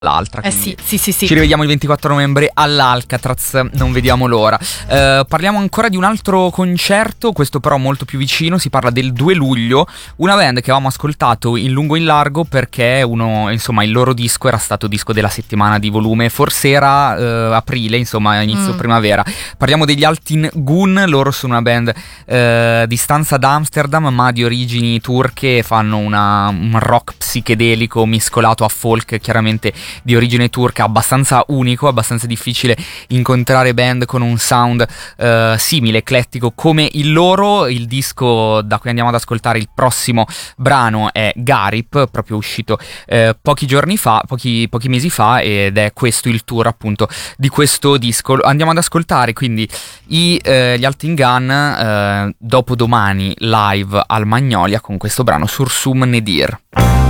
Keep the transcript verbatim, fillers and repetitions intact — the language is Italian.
l'altra. Eh sì, sì, sì, sì. Ci rivediamo il ventiquattro novembre all'Alcatraz, non vediamo l'ora. Eh, parliamo ancora di un altro concerto, questo però molto più vicino, si parla del due luglio, una band che avevamo ascoltato in lungo e in largo perché uno, insomma, il loro disco era stato disco della settimana di volume, forse era eh, aprile, insomma, inizio Mm. primavera. Parliamo degli Altin Gun, loro sono una band eh, di stanza ad Amsterdam ma di origini turche, fanno una, un rock psichedelico mescolato a folk, chiaramente di origine turca, abbastanza unico, abbastanza difficile incontrare band con un sound eh, simile, eclettico come il loro. Il disco da cui andiamo ad ascoltare il prossimo brano è Garip, proprio uscito eh, pochi giorni fa, pochi, pochi mesi fa, ed è questo il tour appunto di questo disco. Andiamo ad ascoltare quindi i, eh, gli Altin Gun eh, dopodomani live al Magnolia con questo brano Sursum Nedir.